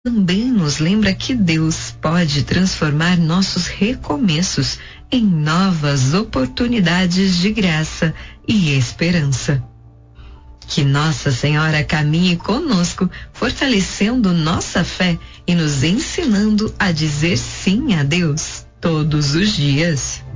também nos lembra que Deus pode transformar nossos recomeços em novas oportunidades de graça e esperança. Que Nossa Senhora caminhe conosco, fortalecendo nossa fé e nos ensinando a dizer sim a Deus todos os dias.